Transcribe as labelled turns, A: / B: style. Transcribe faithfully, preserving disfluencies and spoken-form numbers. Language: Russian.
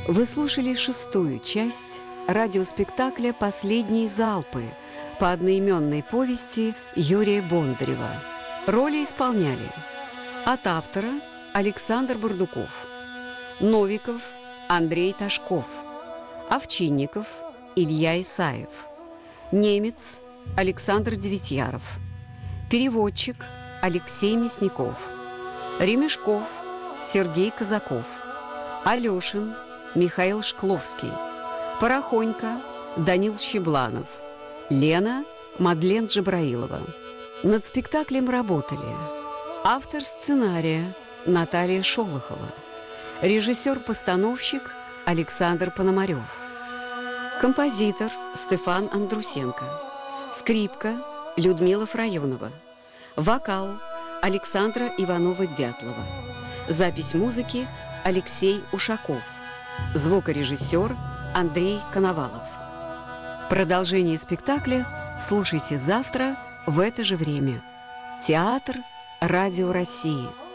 A: Вы слушали шестую часть радиоспектакля «Последние залпы» по одноименной повести Юрия Бондарева. Роли исполняли от автора Александр Бурдуков, Новиков Андрей Ташков, Овчинников Илья Исаев, Немец Александр Девятьяров, переводчик Алексей Мясников, Ремешков Сергей Казаков, Алешин Михаил Шкловский, Порохонька Данил Щебланов, Лена Мадлен Джабраилова. Над спектаклем работали автор сценария Наталья Шолохова, режиссер-постановщик Александр Пономарев, композитор Стефан Андрусенко, скрипка Людмила Фрайонова, вокал Александра Иванова-Дятлова, запись музыки Алексей Ушаков, звукорежиссер Андрей Коновалов. Продолжение спектакля слушайте завтра в это же время. Театр Радио России.